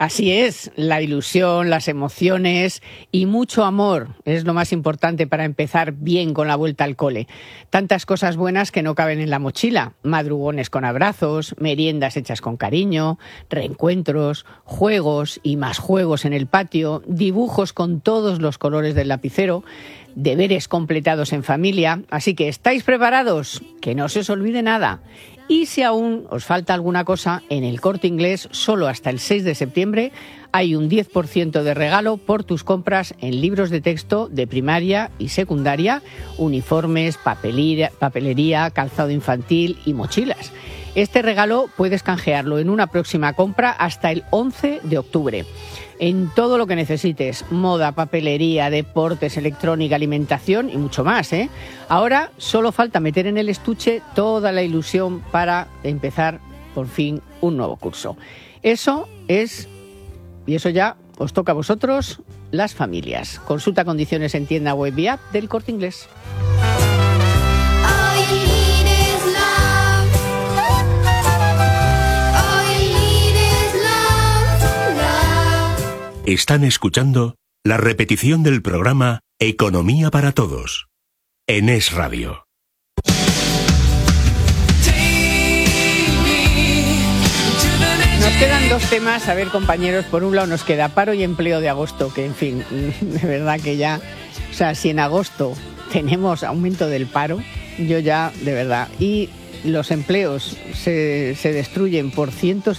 Así es, la ilusión, las emociones y mucho amor es lo más importante para empezar bien con la vuelta al cole. Tantas cosas buenas que no caben en la mochila. Madrugones con abrazos, meriendas hechas con cariño, reencuentros, juegos y más juegos en el patio, dibujos con todos los colores del lapicero, deberes completados en familia. Así que, ¿estáis preparados? Que no se os olvide nada. Y si aún os falta alguna cosa, en el Corte Inglés, solo hasta el 6 de septiembre, hay un 10% de regalo por tus compras en libros de texto de primaria y secundaria, uniformes, papelería, calzado infantil y mochilas. Este regalo puedes canjearlo en una próxima compra hasta el 11 de octubre. En todo lo que necesites, moda, papelería, deportes, electrónica, alimentación y mucho más, ¿eh? Ahora solo falta meter en el estuche toda la ilusión para empezar por fin un nuevo curso. Eso es, y eso ya os toca a vosotros, las familias. Consulta condiciones en tienda web y app del Corte Inglés. Están escuchando la repetición del programa Economía para Todos, en Es Radio. Nos quedan dos temas, a ver, compañeros. Por un lado nos queda paro y empleo de agosto, que en fin, de verdad que ya, o sea, si en agosto tenemos aumento del paro, yo ya, de verdad, y los empleos se destruyen por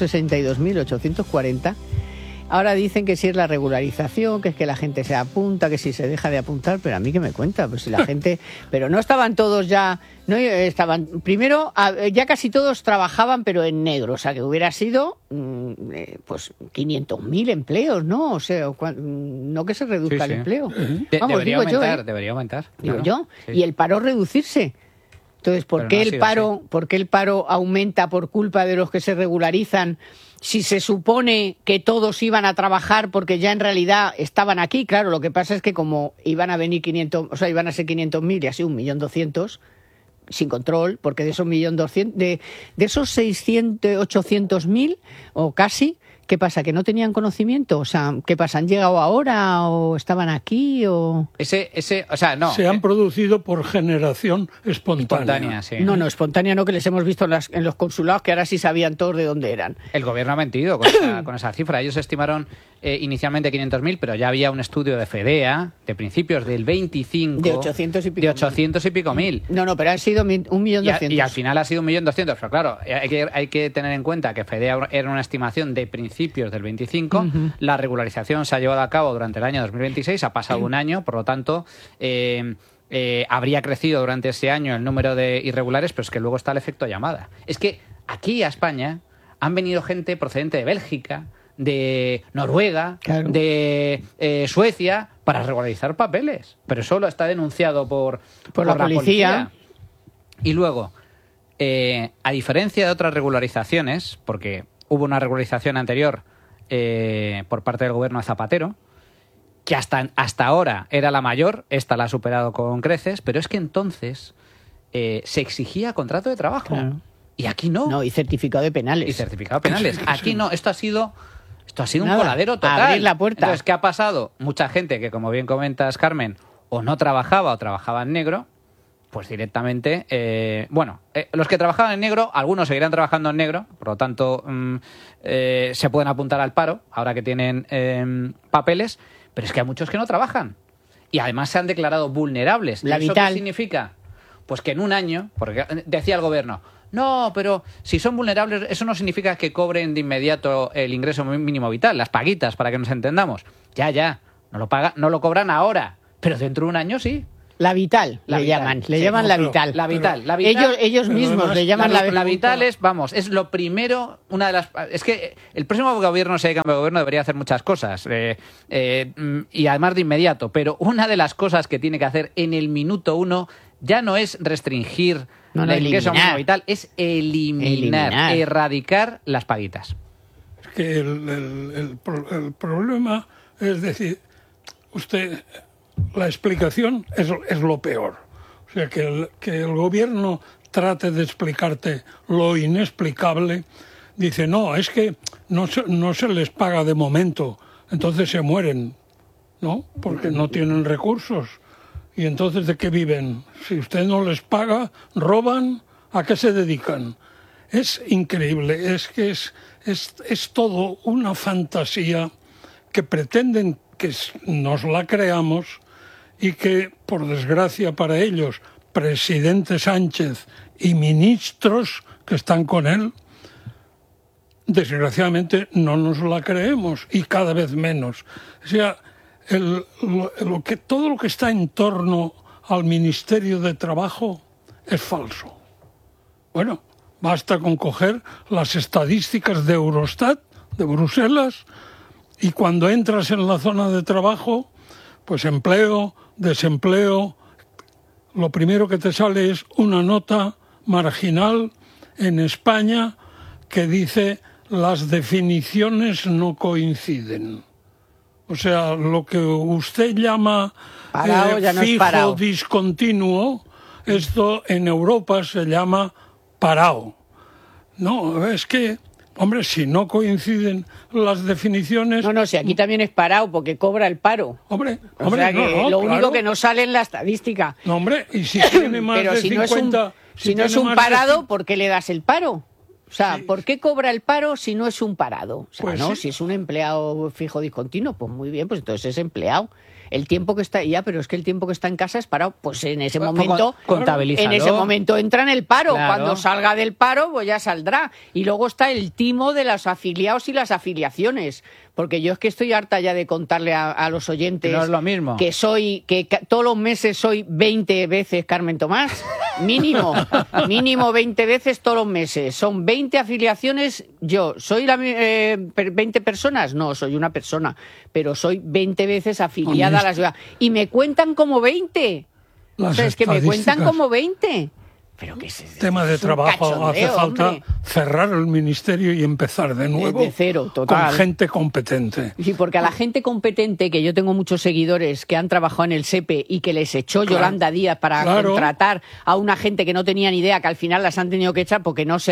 162.840. Ahora dicen que si es la regularización, que es que la gente se apunta, que si se deja de apuntar, pero a mí que me cuenta, pues si la gente... Pero no estaban todos ya... No estaban... Primero, ya casi todos trabajaban, pero en negro, o sea, que hubiera sido, pues, 500.000 empleos, ¿no? O sea, no que se reduzca el empleo. Vamos, debería aumentar, debería aumentar. Digo yo. Sí. Y el paro reducirse. Entonces, ¿por qué el paro aumenta por culpa de los que se regularizan? Si se supone que todos iban a trabajar porque ya en realidad estaban aquí, claro, lo que pasa es que como iban a venir 500, o sea, iban a ser 500.000 y así 1.200.000 sin control, porque de esos 1.200.000, de esos 800.000 o casi, ¿qué pasa? ¿Que no tenían conocimiento? O sea, ¿qué pasa? ¿Han llegado ahora o estaban aquí o...? O sea, no. Se han producido por generación espontánea. Sí. No, espontánea no, que les hemos visto en los consulados, que ahora sí sabían todos de dónde eran. El gobierno ha mentido con esa cifra. Ellos estimaron inicialmente 500.000, pero ya había un estudio de FEDEA de principios del 25... De 800 y pico. De 800 y pico mil. No, pero han sido 1.200.000. Y al final ha sido 1.200.000. Pero claro, hay que tener en cuenta que FEDEA era una estimación de principios del 25. Uh-huh. La regularización se ha llevado a cabo durante el año 2026. Ha pasado un año, por lo tanto... habría crecido durante ese año el número de irregulares, pero es que luego está el efecto llamada. Es que aquí a España han venido gente procedente de Bélgica, de Noruega, claro, de Suecia, para regularizar papeles. Pero eso lo está denunciado por la policía. Y luego, a diferencia de otras regularizaciones, porque hubo una regularización anterior por parte del gobierno de Zapatero, que hasta ahora era la mayor, esta la ha superado con creces, pero es que entonces se exigía contrato de trabajo. Claro. Y aquí no. No, y certificado de penales. Aquí no. Esto ha sido un coladero total. Abrir la puerta. Entonces, ¿qué ha pasado? Mucha gente que, como bien comentas, Carmen, o no trabajaba o trabajaba en negro, pues directamente... los que trabajaban en negro, algunos seguirán trabajando en negro, por lo tanto, se pueden apuntar al paro, ahora que tienen papeles, pero es que hay muchos que no trabajan. Y además se han declarado vulnerables. La ¿Eso vital. qué significa? Pues que en un año, porque decía el gobierno, no, pero si son vulnerables, eso no significa que cobren de inmediato el ingreso mínimo vital, las paguitas, para que nos entendamos. Ya, no lo cobran ahora, pero dentro de un año sí. La vital, le llaman la vital. La vital. Ellos mismos le llaman la vital. Es lo primero, es que el próximo gobierno, si hay cambio de gobierno, debería hacer muchas cosas, y además de inmediato, pero una de las cosas que tiene que hacer en el minuto 1 ya no es restringir el ingreso mínimo vital, es eliminar, erradicar las paguitas. Es que el problema es decir, usted... La explicación es lo peor. O sea, que el gobierno trate de explicarte lo inexplicable. Dice, no, es que no se les paga de momento, entonces se mueren, ¿no? Porque no tienen recursos. Y entonces, ¿de qué viven? Si usted no les paga, roban, ¿a qué se dedican? Es increíble, es que es todo una fantasía que pretenden que nos la creamos y que, por desgracia para ellos, presidente Sánchez y ministros que están con él, desgraciadamente no nos la creemos y cada vez menos. O sea, todo lo que está en torno al Ministerio de Trabajo es falso. Bueno, basta con coger las estadísticas de Eurostat, de Bruselas, y cuando entras en la zona de trabajo, pues empleo, desempleo, lo primero que te sale es una nota marginal en España que dice las definiciones no coinciden. O sea, lo que usted llama parado, ya no fijo, es parado, discontinuo, esto en Europa se llama parado. No, es que, hombre, si no coinciden las definiciones... No, si aquí también es parado, porque cobra el paro. Hombre, o sea que lo único claro. que no sale en la estadística. No, hombre, y si tiene más pero de si 50... si no es un parado, ¿por qué le das el paro? O sea, sí. ¿Por qué cobra el paro si no es un parado? O sea, pues no, sí. Si es un empleado fijo discontinuo, pues muy bien, pues entonces es empleado. El tiempo que está, pero es que el tiempo que está en casa es parado, pues en ese momento, contabilízalo. en ese momento entra en el paro. Claro. Cuando salga del paro, pues ya saldrá. Y luego está el timo de los afiliados y las afiliaciones. Porque yo es que estoy harta ya de contarle a los oyentes no es lo mismo. que todos los meses soy 20 veces Carmen Tomás. Mínimo 20 veces todos los meses. Son 20 afiliaciones. Yo, ¿soy 20 personas? No, soy una persona. Pero soy 20 veces afiliada a la ciudad. Y me cuentan como 20. O sea, es que me cuentan como 20. Pero que es tema de trabajo, hace falta hombre. cerrar el ministerio y empezar de nuevo de cero, total. con gente competente. Sí, porque a la gente competente, que yo tengo muchos seguidores que han trabajado en el SEPE y que les echó Yolanda Díaz para contratar a una gente que no tenía ni idea, que al final las han tenido que echar porque no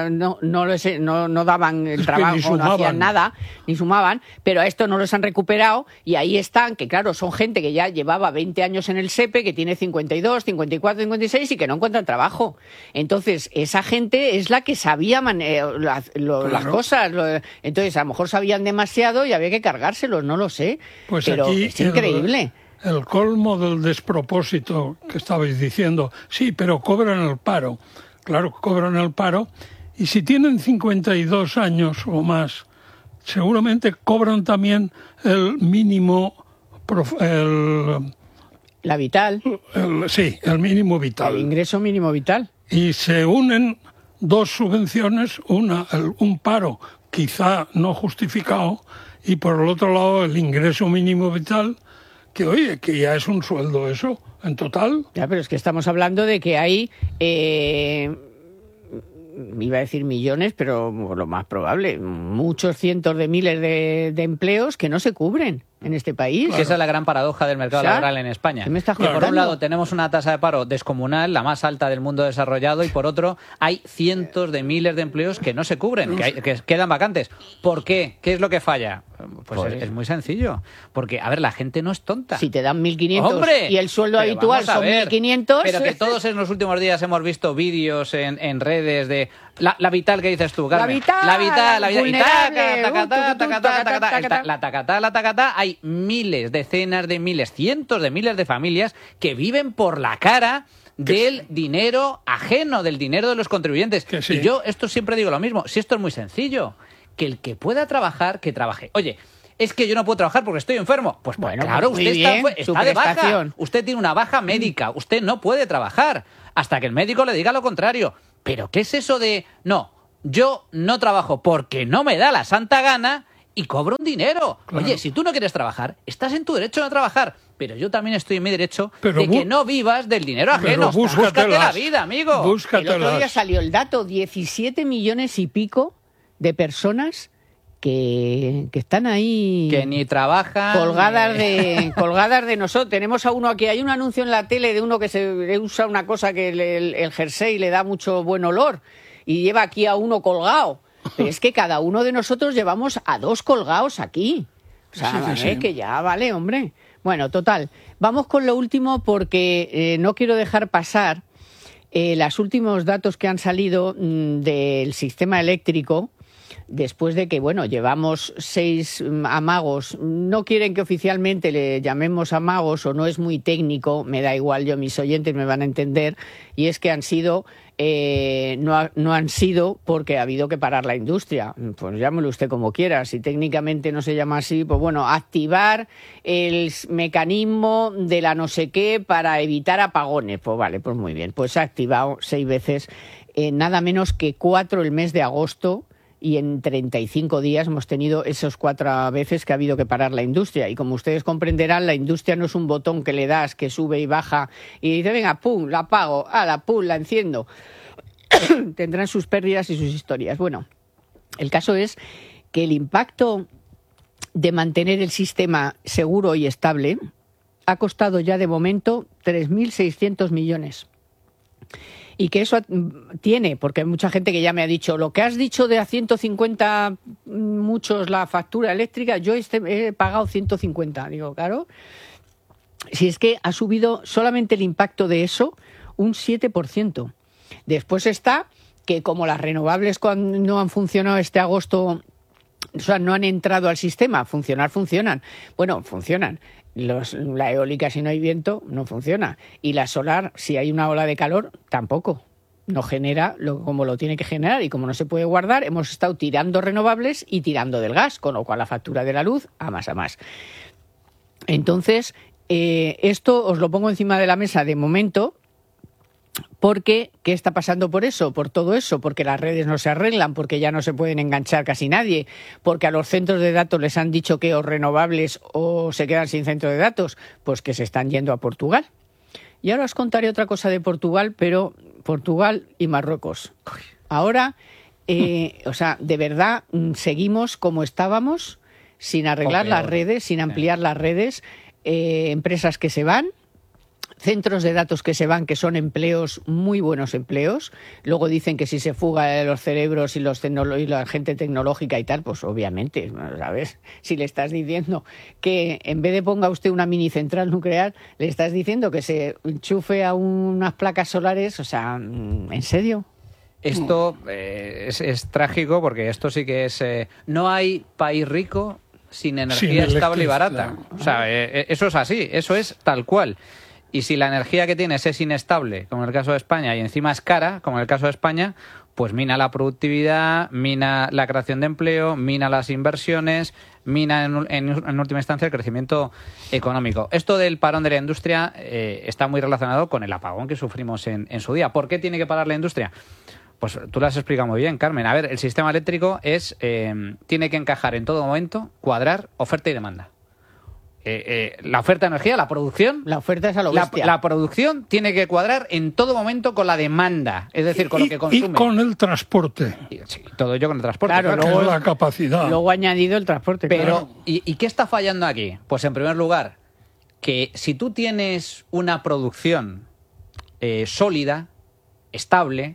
daban el trabajo, no hacían nada, ni sumaban, pero a esto no los han recuperado y ahí están, que claro, son gente que ya llevaba 20 años en el SEPE, que tiene 52, 54, 56 y que no encuentran trabajo. Entonces, esa gente es la que sabía las cosas. Entonces, a lo mejor sabían demasiado y había que cargárselos, no lo sé. Pues pero aquí es increíble. El colmo del despropósito que estabais diciendo, sí, pero cobran el paro. Claro, cobran el paro. Y si tienen 52 años o más, seguramente cobran también el mínimo... La vital. El mínimo vital. El ingreso mínimo vital. Y se unen dos subvenciones, un paro quizá no justificado y por el otro lado el ingreso mínimo vital, que oye, que ya es un sueldo eso, en total. Ya, pero es que estamos hablando de que hay... iba a decir millones, pero lo más probable, muchos cientos de miles de empleos que no se cubren en este país. Esa es la gran paradoja del mercado laboral en España. ¿Qué me estás que por contando? un lado tenemos una tasa de paro descomunal, la más alta del mundo desarrollado, y por otro hay cientos de miles de empleos que no se cubren, que quedan vacantes. ¿Por qué? ¿Qué es lo que falla? Pues es muy sencillo. Porque, a ver, la gente no es tonta. Si te dan 1.500 ¡Hombre! y el sueldo Pero habitual vamos a son ver, 1.500... Pero que todos en los últimos días hemos visto vídeos en redes de... La vital que dices tú, Carmen. La vital, vulnerable. La tacatá. Hay miles, decenas de miles, cientos de miles de familias que viven por la cara del dinero ajeno, del dinero de los contribuyentes. Sí. Y yo esto siempre digo lo mismo. Si esto es muy sencillo, que el que pueda trabajar, que trabaje. Oye, es que yo no puedo trabajar porque estoy enfermo. Pues bueno, claro, pues usted está de baja. prestación. Usted tiene una baja médica. Usted no puede trabajar hasta que el médico le diga lo contrario. ¿Pero qué es eso de... No, yo no trabajo porque no me da la santa gana y cobro un dinero? Claro. Oye, si tú no quieres trabajar, estás en tu derecho de trabajar. Pero yo también estoy en mi derecho pero de que no vivas del dinero ajeno. Búscate la vida, amigo. El otro día salió el dato, 17 millones y pico de personas que están ahí... Que ni trabajan... Colgadas de nosotros. Tenemos a uno aquí, hay un anuncio en la tele de uno que se usa una cosa que el jersey le da mucho buen olor y lleva aquí a uno colgado. Pero es que cada uno de nosotros llevamos a 2 colgados aquí. O sea, Sí, vale, sí. que ya vale, hombre. Bueno, total. Vamos con lo último porque no quiero dejar pasar los últimos datos que han salido del sistema eléctrico. Después de que, bueno, llevamos 6 amagos, no quieren que oficialmente le llamemos amagos o no es muy técnico, me da igual, mis oyentes me van a entender, y es que han sido, no han sido porque ha habido que parar la industria. Pues llámelo usted como quiera, si técnicamente no se llama así, pues bueno, activar el mecanismo de la no sé qué para evitar apagones. Pues vale, pues muy bien, pues se ha activado 6 veces, nada menos que 4 el mes de agosto. Y en 35 días hemos tenido esos 4 veces que ha habido que parar la industria. Y como ustedes comprenderán, la industria no es un botón que le das, que sube y baja, y dice, venga, pum, la apago, pum, la enciendo. Tendrán sus pérdidas y sus historias. Bueno, el caso es que el impacto de mantener el sistema seguro y estable ha costado ya de momento 3.600 millones. Y que eso tiene, porque hay mucha gente que ya me ha dicho, lo que has dicho de a 150 muchos la factura eléctrica, yo he pagado 150. Digo, claro, si es que ha subido solamente el impacto de eso un 7%. Después está que como las renovables no han funcionado este agosto, o sea, no han entrado al sistema, funcionan. Bueno, funcionan. La eólica, si no hay viento, no funciona. Y la solar, si hay una ola de calor, tampoco. No genera como lo tiene que generar. Y como no se puede guardar, hemos estado tirando renovables y tirando del gas, con lo cual la factura de la luz a más. Entonces, esto os lo pongo encima de la mesa de momento. Porque, ¿qué está pasando por eso? Por todo eso, porque las redes no se arreglan, porque ya no se pueden enganchar casi nadie, porque a los centros de datos les han dicho que o renovables o se quedan sin centro de datos, pues que se están yendo a Portugal. Y ahora os contaré otra cosa de Portugal, pero Portugal y Marruecos. Ahora, o sea, de verdad, seguimos como estábamos, sin arreglar las redes, sin ampliar las redes, empresas que se van, centros de datos que se van, que son empleos, muy buenos empleos. Luego dicen que si se fuga los cerebros y la gente tecnológica y tal, pues obviamente, ¿sabes? Si le estás diciendo que en vez de ponga usted una mini central nuclear, le estás diciendo que se enchufe a unas placas solares, o sea, ¿en serio? Esto es trágico porque esto sí que es... no hay país rico sin energía estable y barata. O sea, eso es así, eso es tal cual. Y si la energía que tienes es inestable, como en el caso de España, y encima es cara, como en el caso de España, pues mina la productividad, mina la creación de empleo, mina las inversiones, mina en última instancia el crecimiento económico. Esto del parón de la industria está muy relacionado con el apagón que sufrimos en su día. ¿Por qué tiene que parar la industria? Pues tú lo has explicado muy bien, Carmen. A ver, el sistema eléctrico tiene que encajar en todo momento, cuadrar oferta y demanda. La oferta de energía, la producción... La oferta es a lo bestia. La producción tiene que cuadrar en todo momento con la demanda, es decir, con lo que consume. Y con el transporte. Sí, todo ello con el transporte. Claro, Luego la capacidad. Luego ha añadido el transporte. Pero, claro. ¿y qué está fallando aquí? Pues en primer lugar, que si tú tienes una producción sólida, estable,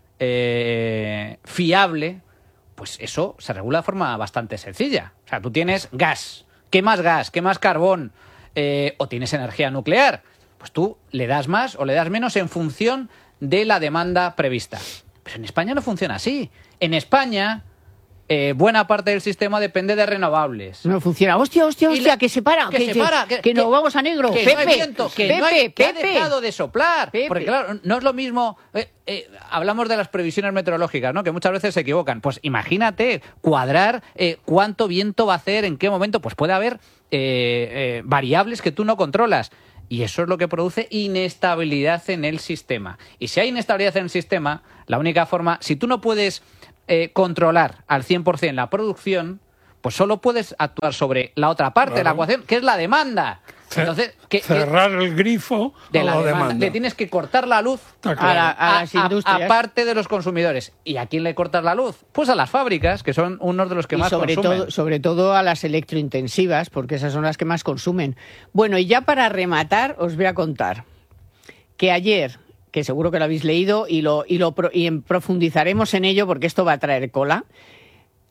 fiable, pues eso se regula de forma bastante sencilla. O sea, tú tienes gas. ¿Qué más carbón? ¿O tienes energía nuclear? Pues tú le das más o le das menos en función de la demanda prevista. Pero en España no funciona así. En España, buena parte del sistema depende de renovables. No funciona. Hostia, que se para. Que nos vamos a negro. Que Pepe, no hay viento, que ha dejado de soplar. Pepe. Porque claro, no es lo mismo... hablamos de las previsiones meteorológicas, ¿no? Que muchas veces se equivocan. Pues imagínate cuadrar cuánto viento va a hacer, en qué momento. Pues puede haber variables que tú no controlas. Y eso es lo que produce inestabilidad en el sistema. Y si hay inestabilidad en el sistema, la única forma... Si tú no puedes controlar al 100% la producción, pues solo puedes actuar sobre la otra parte de la ecuación, que es la demanda. Entonces, cerrar el grifo de la demanda. Le tienes que cortar la luz a las industrias. a parte de los consumidores. ¿Y a quién le cortas la luz? Pues a las fábricas, que son unos de los que más consumen. Sobre todo a las electrointensivas, porque esas son las que más consumen. Bueno, y ya para rematar, os voy a contar que ayer, que seguro que lo habéis leído y profundizaremos en ello porque esto va a traer cola,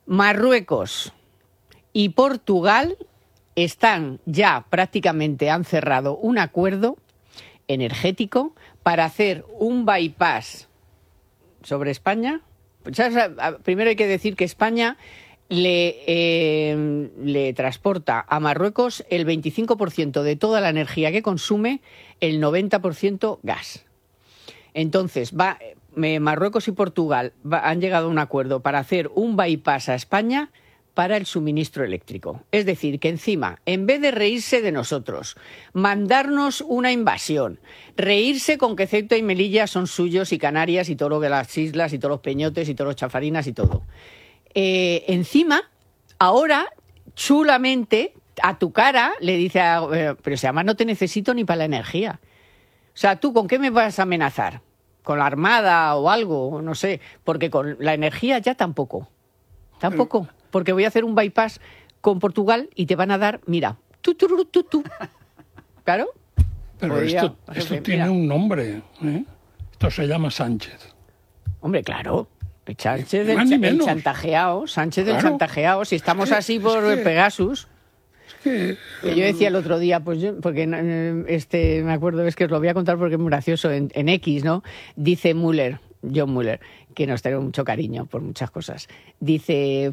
Marruecos y Portugal están ya prácticamente, han cerrado un acuerdo energético para hacer un bypass sobre España. Primero hay que decir que España le transporta a Marruecos el 25% de toda la energía que consume, el 90% gas. Entonces, Marruecos y Portugal han llegado a un acuerdo para hacer un bypass a España para el suministro eléctrico. Es decir, que encima, en vez de reírse de nosotros, mandarnos una invasión, reírse con que Ceuta y Melilla son suyos y Canarias y todo lo de las islas y todos los peñotes y todos los chafarinas y todo. Encima, ahora, chulamente, a tu cara, le dice, pero si además no te necesito ni para la energía. O sea, ¿tú con qué me vas a amenazar? ¿Con la Armada o algo? No sé, porque con la energía ya tampoco. Tampoco. Porque voy a hacer un bypass con Portugal y te van a dar, mira, tú. ¿Claro? Pero esto tiene un nombre, ¿eh? Esto se llama Sánchez. Hombre, claro. Sánchez del chantajeado. Sánchez del chantajeado. Si estamos así por Pegasus. Yo decía el otro día, pues yo, porque me acuerdo, es que os lo voy a contar porque es muy gracioso, en X, ¿no? Dice John Mueller, que nos tiene mucho cariño por muchas cosas. Dice,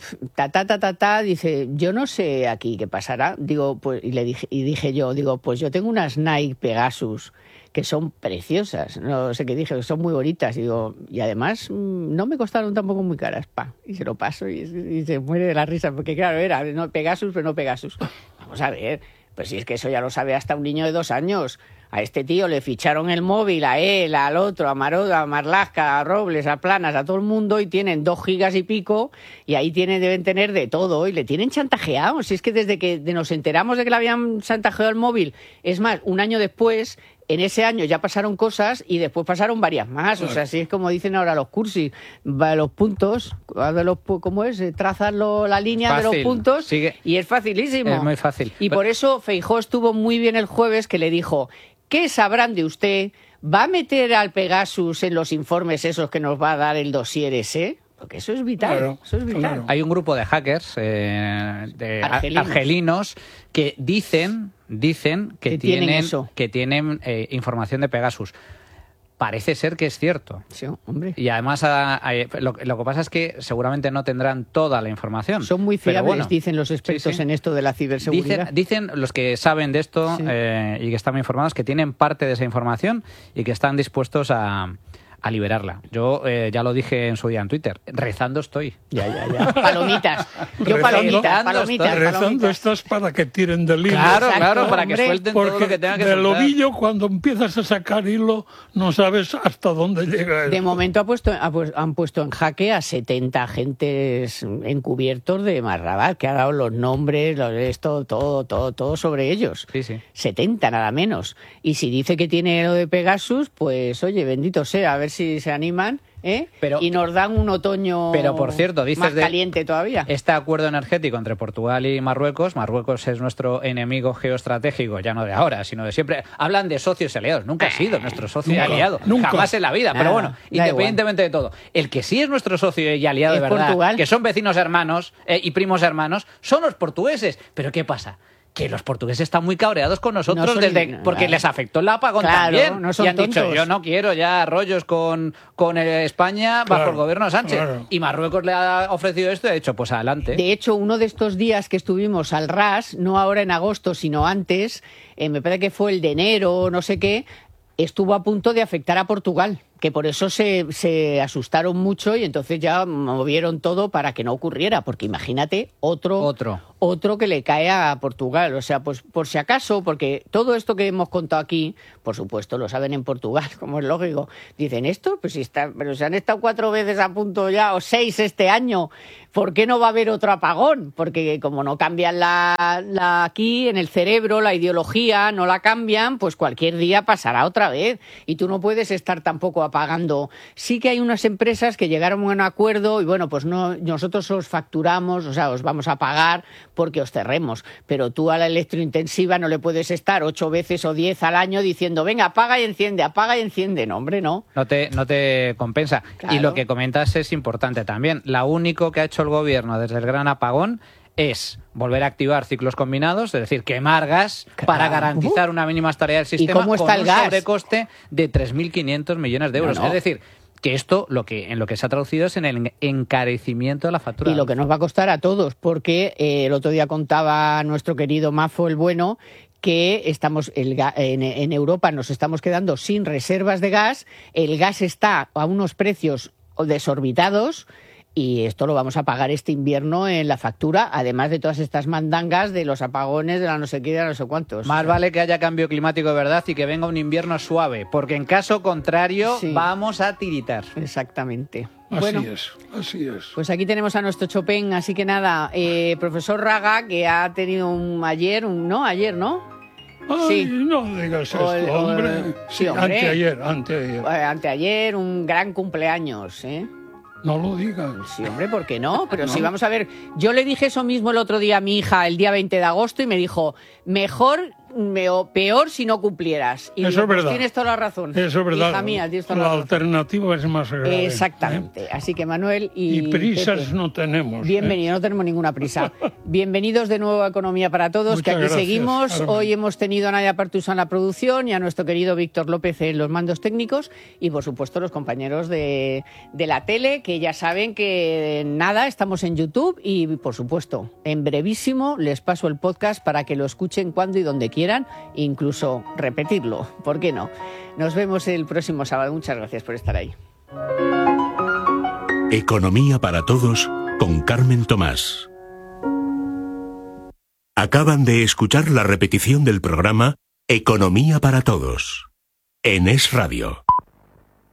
dice, yo no sé aquí qué pasará. Digo, pues, dije yo, pues yo tengo unas Nike Pegasus que son preciosas, no sé qué dije, que son muy bonitas, y además no me costaron tampoco muy caras, y se lo paso y se muere de la risa, porque claro, era no Pegasus, pero no Pegasus. Vamos a ver, pues si es que eso ya lo sabe hasta un niño de 2 años. A este tío le ficharon el móvil, a él, al otro, a Maroda, a Marlaska, a Robles, a Planas, a todo el mundo, y tienen 2 gigas y pico, y ahí deben tener de todo, y le tienen chantajeado. Si es que desde que nos enteramos de que le habían chantajeado el móvil, es más, un año después, en ese año ya pasaron cosas y después pasaron varias más. O sea, así es como dicen ahora los cursis, los puntos, ¿cómo es? Trazas la línea de los puntos y es facilísimo. Es muy fácil. Y por eso Feijóo estuvo muy bien el jueves, que le dijo, ¿qué sabrán de usted? ¿Va a meter al Pegasus en los informes esos que nos va a dar el dossier ese? Porque eso es vital. Claro, eso es vital. Claro. Hay un grupo de hackers argelinos que dicen que tienen información de Pegasus. Parece ser que es cierto. Sí, hombre. Y además lo que pasa es que seguramente no tendrán toda la información. Son muy fiables, dicen los expertos en esto de la ciberseguridad. Dicen los que saben de esto y que están informados, que tienen parte de esa información y que están dispuestos a liberarla. Yo ya lo dije en su día en Twitter. Rezando estoy. Ya. Palomitas. Yo palomitas. Rezando estás para que tiren del hilo. Claro, para que suelten todo lo que tengan que soltar. Del ovillo, cuando empiezas a sacar hilo, no sabes hasta dónde llega eso. De momento han puesto en jaque a 70 agentes encubiertos de Marrabat, que ha dado los nombres, todo sobre ellos. Sí. 70, nada menos. Y si dice que tiene lo de Pegasus, pues oye, bendito sea, a ver si se animan, y nos dan un otoño por cierto, más caliente todavía. Este acuerdo energético entre Portugal y Marruecos es nuestro enemigo geoestratégico, ya no de ahora, sino de siempre. Hablan de socios y aliados, nunca ha sido nuestro socio y aliado, jamás en la vida, pero bueno, independientemente de todo. El que sí es nuestro socio y aliado de verdad, Portugal, que son vecinos hermanos y primos hermanos, son los portugueses. ¿Pero qué pasa? Que los portugueses están muy cabreados con nosotros porque les afectó el apagón también. No son y han tontos. dicho, yo no quiero ya rollos con España bajo el gobierno de Sánchez. Claro. Y Marruecos le ha ofrecido esto y ha dicho, pues adelante. De hecho, uno de estos días que estuvimos al ras, no ahora en agosto, sino antes, me parece que fue el de enero, no sé qué, estuvo a punto de afectar a Portugal, que por eso se asustaron mucho y entonces ya movieron todo para que no ocurriera, porque imagínate otro que le cae a Portugal. O sea, pues por si acaso, porque todo esto que hemos contado aquí, por supuesto, lo saben en Portugal, como es lógico. Dicen esto, pues pero se han estado 4 veces a punto ya, o 6 este año. ¿Por qué no va a haber otro apagón? Porque como no cambian aquí en el cerebro, la ideología, no la cambian, pues cualquier día pasará otra vez. Y tú no puedes estar tampoco apagando. Sí que hay unas empresas que llegaron a un acuerdo y bueno, pues no, nosotros os facturamos, o sea, os vamos a pagar porque os cerremos. Pero tú a la electrointensiva no le puedes estar 8 veces o 10 al año diciendo, venga, apaga y enciende. No, hombre, no. No te compensa. Claro. Y lo que comentas es importante también. Lo único que ha hecho el gobierno desde el gran apagón es volver a activar ciclos combinados, es decir, quemar gas para garantizar una mínima estabilidad del sistema. ¿Y cómo está con el un gas? Sobrecoste de 3.500 millones de euros. No. Es decir, que esto en lo que se ha traducido es en el encarecimiento de la factura. Y lo que nos va a costar a todos, porque el otro día contaba nuestro querido Mafo el Bueno que en Europa nos estamos quedando sin reservas de gas, el gas está a unos precios desorbitados. Y esto lo vamos a pagar este invierno en la factura, además de todas estas mandangas de los apagones, de la no sé qué, de la no sé cuántos. Más vale que haya cambio climático de verdad y que venga un invierno suave, porque en caso contrario vamos a tiritar. Exactamente. Así es. Pues aquí tenemos a nuestro Chopin, así que nada, profesor Raga, que ha tenido ayer, ¿no? Ay, sí. No digas esto, hombre. Sí, hombre. Anteayer. Un gran cumpleaños, ¿eh? No lo digas. Sí, hombre, ¿por qué no? Pero sí, vamos a ver. Yo le dije eso mismo el otro día a mi hija, el día 20 de agosto, y me dijo, peor si no cumplieras. Y eso digo, es verdad. Pues tienes toda la razón. Eso es verdad. Hija mía, tienes toda la razón. alternativa es más grave. Exactamente. Así que Manuel y prisas Pepe, no tenemos. bienvenido, no tenemos ninguna prisa. Bienvenidos de nuevo a Economía para Todos, Muchas que aquí gracias, seguimos. Carmen. Hoy hemos tenido a Nadia Partusa en la producción y a nuestro querido Víctor López en los mandos técnicos y, por supuesto, los compañeros de la tele, que ya saben que nada, estamos en YouTube y, por supuesto, en brevísimo les paso el podcast para que lo escuchen cuando y donde quieran, incluso repetirlo. ¿Por qué no? Nos vemos el próximo sábado. Muchas gracias por estar ahí. Economía para Todos con Carmen Tomás. Acaban de escuchar la repetición del programa Economía para Todos en Es Radio.